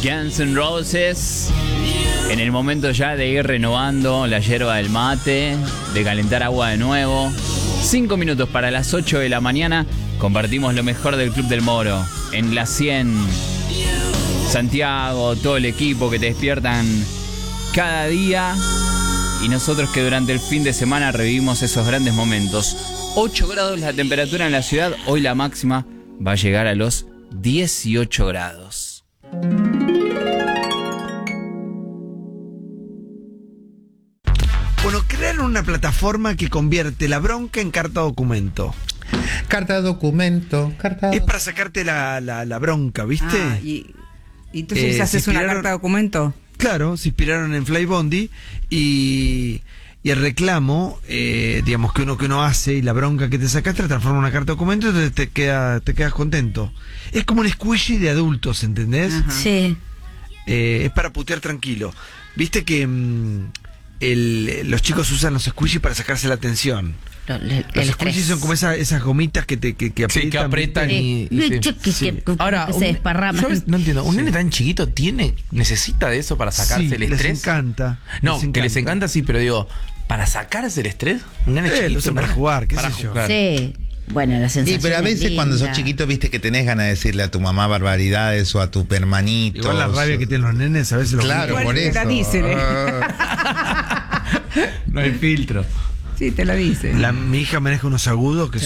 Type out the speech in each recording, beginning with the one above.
Guns N' Roses. En el momento ya de ir renovando la yerba del mate, de calentar agua de nuevo. 5 minutos para las 8 de la mañana. Compartimos lo mejor del Club del Moro. En la 100. Santiago, todo el equipo que te despiertan cada día. Y nosotros que durante el fin de semana revivimos esos grandes momentos. 8 grados la temperatura en la ciudad. Hoy la máxima va a llegar a los 18 grados. Bueno, crearon una plataforma que convierte la bronca en carta documento. Carta documento. Es para sacarte la bronca, ¿viste? Y entonces haces una carta documento. Claro, se inspiraron en Flybondi y el reclamo, digamos, que uno hace y la bronca que te sacaste la transforma en una carta documento y entonces te quedas contento. Es como un squishy de adultos, ¿entendés? Ajá. Sí. Es para putear tranquilo. Viste que los chicos usan los squishy para sacarse la tensión. Los squishy son como esas gomitas que aprietan. Sí, que apretan Sí. sí. Ahora, se desparrama. yo no entiendo, ¿un nene tan chiquito necesita de eso para sacarse Sí, el estrés? les encanta. No, que les encanta, sí, pero digo, ¿para sacarse el estrés? Un nene chiquito. Lo usan para jugar, qué sé yo. jugar. Sí. Bueno, la sensación. Sí, pero a veces es cuando sos linda. chiquito, viste que tenés ganas de decirle a tu mamá barbaridades o a tu hermanito. Igual la rabia que tienen los nenes a veces lo Claro, Igual por te eso. la dicen, No hay filtro. Sí, te la dicen. Mi hija maneja unos agudos que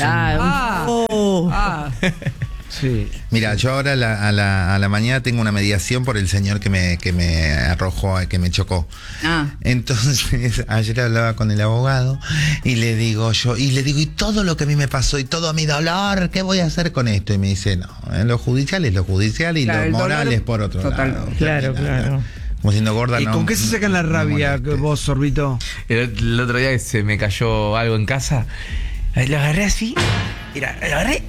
sí. Mira, yo ahora a la mañana tengo una mediación por el señor que me arrojó, que me chocó. Entonces, ayer hablaba con el abogado y le digo, y todo lo que a mí me pasó y todo mi dolor, ¿qué voy a hacer con esto? Y me dice, no, en lo judicial es lo judicial y Claro, lo el moral dolor, es por otro total. lado. Claro. Como siendo gorda, ¿Y no. con qué se sacan la no rabia molestes. vos, Sorbito? El otro día que se me cayó algo en casa, lo agarré así, mira, lo agarré.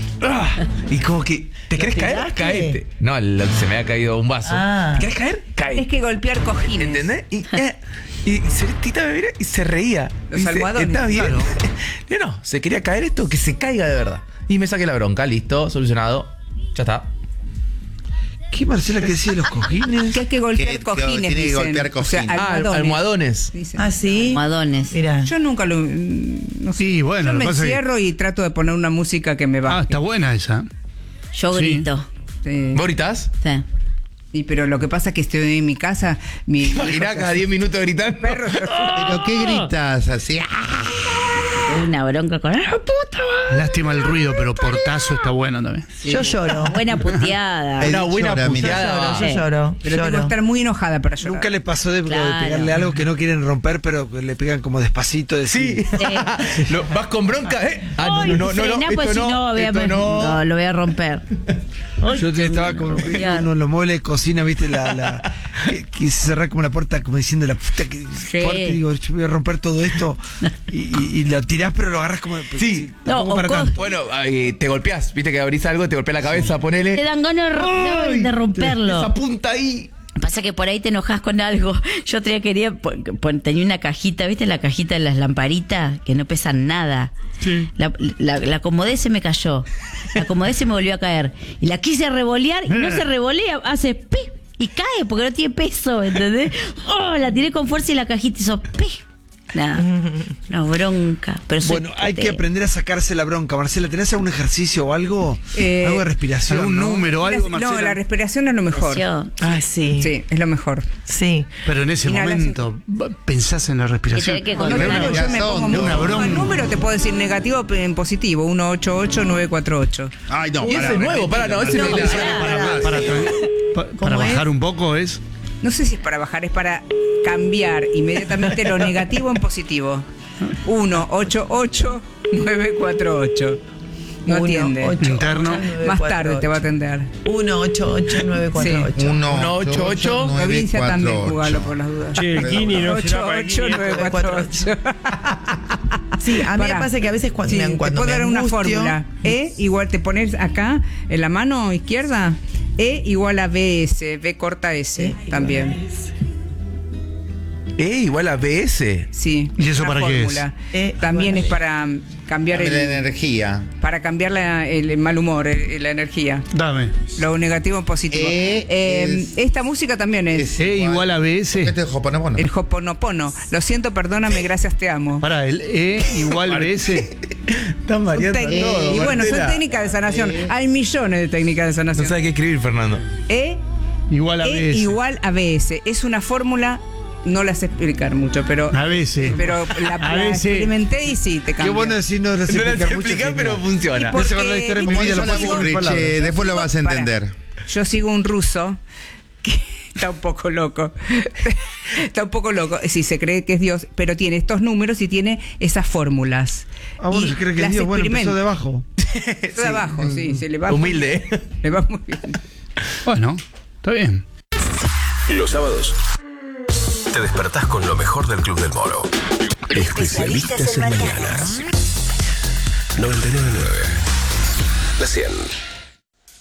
Y como que, ¿te querés caer? tiraste? Caete. No, se me había caído un vaso. Ah. ¿Te querés caer? Cae. Es que golpear cojines. ¿Entendés? Y Celestita me mira y se reía. Los Dice, almohadones. ¿está bien? Claro. Yo no, se quería caer esto, que se caiga de verdad. Y me saqué la bronca, listo, solucionado. Ya está. ¿Qué, Marcela, que decía de los cojines? Que hay que golpear Que cojines, tiene que dicen. golpear O sea, cojines. Almohadones. dicen. Ah, sí. Almohadones. Mira. Yo nunca lo... No sé. Sí, bueno, Yo lo que me pasa es que- encierro y trato de poner una música que me baje. Está buena esa. Yo Sí. grito. Sí. ¿Vos gritás? Sí. Y pero lo que pasa es que estoy en mi casa, mi Imaginá cada 10 minutos gritando. perro ¿Pero qué gritas así? Una bronca con. Lástima el ruido, pero portazo está bueno también. Yo lloro. Buena puteada. Una buena Llora, mira. puteada. Yo lloro. Pero tengo que Lloro. estar muy enojada para llorar. ¿Nunca les pasó de Claro. pegarle algo que no quieren romper, pero le pegan como despacito? Sí. Sí. ¿Vas con bronca? Ay, frená, pues si no, no, lo voy a romper. Yo estaba con uno los muebles de cocina, ¿viste? Que quise cerrar como la puerta, como diciendo la puta que fuerte, digo, yo voy a romper todo esto. Y lo tirás, pero lo agarras como. Sí. tampoco No, para o tanto. Bueno, te golpeás, viste que abrís algo, te golpea la cabeza, ponele. Te dan ganas de romperlo. Esa punta ahí. Pasa que por ahí te enojas con algo. Yo quería tenía una cajita, ¿viste? La cajita de las lamparitas que no pesan nada. Sí. La acomodé, se me cayó. La acomodé, se me volvió a caer. Y la quise revolear y no se revolea, hace pi y cae porque no tiene peso, ¿entendés? Oh, la tiré con fuerza y la cajita hizo pi. Nada, una bronca. Pero Bueno, hay que aprender a sacarse la bronca. Marcela, ¿tenés algún ejercicio o algo? Algo de respiración. ¿Algún ¿no? número, algo, No, Marcela? la respiración es lo mejor. Ah, sí. Sí, es lo mejor. Sí. Pero en ese Inhalación. momento pensás en la respiración. Que No, controlar. no, yo me pongo de una muy- bronca. el número te puedo decir negativo en positivo, 188948. Ay, no, Y ese es nuevo, no, ese no. Para bajar un poco es. No sé si es para bajar, es para cambiar inmediatamente lo negativo en positivo. 188948. No atiende. Interno. Más tarde te va a atender. 188948. 188 Provincia también, jugalo por las dudas. Che, el Kini no será para el Kini. 188948. Sí, a mí me Pará. pasa que a veces Sí, cuando te puedo me dar una angustio, fórmula. Igual te pones acá en la mano izquierda. Igual a BS, B corta S también. Igual a BS. Sí. ¿Y eso una para qué fórmula. es? También Bueno. es para cambiar la energía. Para cambiar el mal humor, la energía. Dame. Lo negativo en positivo. Esta música también es. E igual a BS. Este es Hoponopono. El Hoponopono. Lo siento, perdóname, gracias, te amo. Pará, el E igual BS. Están variando todo. Y bueno, son Martela. técnicas de sanación. Hay millones de técnicas de No sanación. sabe qué escribir, Fernando. Igual a E BS. igual a BS. Es una fórmula, no la sé explicar mucho, pero. A BS. Pero la experimenté y sí, te Qué cambia. bueno decir no lo sé No la sé explicar mucho. explicar, pero genial. funciona. No se va la historia de mi Como vida, hizo lo la puedo decir con Burrich, palabras. después lo vas a Pará. entender. Yo sigo un ruso que está un poco loco. Está un poco loco. Sí, se cree que es Dios, pero tiene estos números y tiene esas fórmulas. Ah, bueno, Y se cree que es las Dios. Bueno, empezó experimenta. de abajo. Empezó de abajo, sí, se le va Humilde. Le va muy bien. Bueno, está bien. Los sábados te despertás con lo mejor del Club del Moro. Especialistas en mañanas. 99.9. La 100.